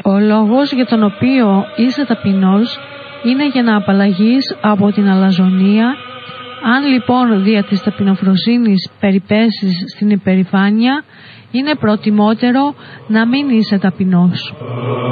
Ο λόγος για τον οποίο είσαι ταπεινός είναι για να απαλλαγείς από την αλαζονία. Αν λοιπόν δια της ταπεινοφροσύνης περιπέσεις στην υπερηφάνεια, είναι προτιμότερο να μην είσαι ταπεινός.